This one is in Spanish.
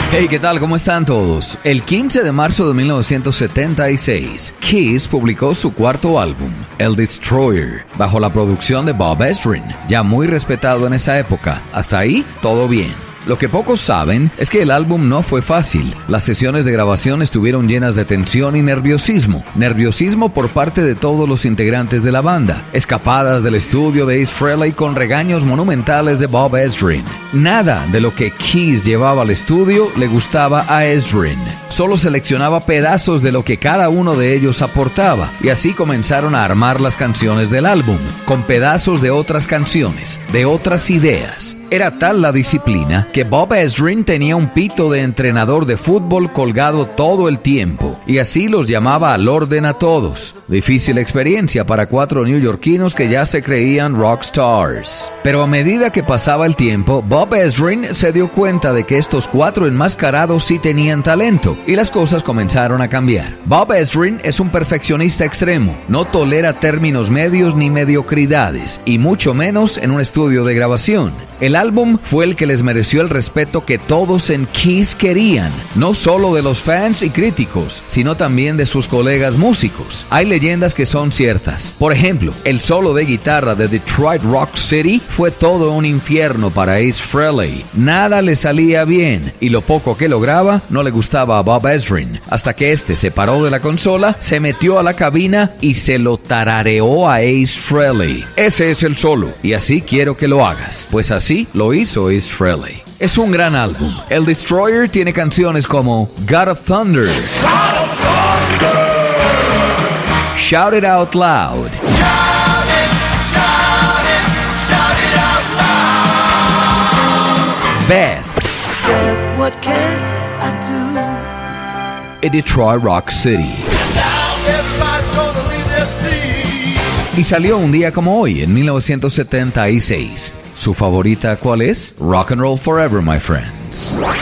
Hey, ¿qué tal? ¿Cómo están todos? El 15 de marzo de 1976, Kiss publicó su cuarto álbum, El Destroyer, bajo la producción de Bob Ezrin, ya muy respetado en esa época. Hasta ahí, todo bien. Lo que pocos saben es que el álbum no fue fácil. Las sesiones de grabación estuvieron llenas de tensión y nerviosismo. Nerviosismo por parte de todos los integrantes de la banda. Escapadas del estudio de Ace Frehley con regaños monumentales de Bob Ezrin. Nada de lo que Kiss llevaba al estudio le gustaba a Ezrin. Solo seleccionaba pedazos de lo que cada uno de ellos aportaba. Y así comenzaron a armar las canciones del álbum, con pedazos de otras canciones, de otras ideas. Era tal la disciplina que Bob Ezrin tenía un pito de entrenador de fútbol colgado todo el tiempo, y así los llamaba al orden a todos. Difícil experiencia para 4 neoyorquinos que ya se creían rockstars. Pero a medida que pasaba el tiempo, Bob Ezrin se dio cuenta de que estos 4 enmascarados sí tenían talento, y las cosas comenzaron a cambiar. Bob Ezrin es un perfeccionista extremo, no tolera términos medios ni mediocridades, y mucho menos en un estudio de grabación. El álbum fue el que les mereció el respeto que todos en Kiss querían, no solo de los fans y críticos, sino también de sus colegas músicos. Hay leyendas que son ciertas. Por ejemplo, el solo de guitarra de Detroit Rock City fue todo un infierno para Ace Frehley. Nada le salía bien, y lo poco que lograba no le gustaba a Bob Ezrin, hasta que este se paró de la consola, se metió a la cabina y se lo tarareó a Ace Frehley. Ese es el solo, y así quiero que lo hagas, pues así lo hizo Ace Frehley. Es un gran álbum. El Destroyer tiene canciones como God of Thunder, Shout It Out Loud, Beth, what can I do? y Detroit Rock City. Y salió un día como hoy, en 1976. ¿Su favorita cuál es? Rock and Roll Forever, my friends.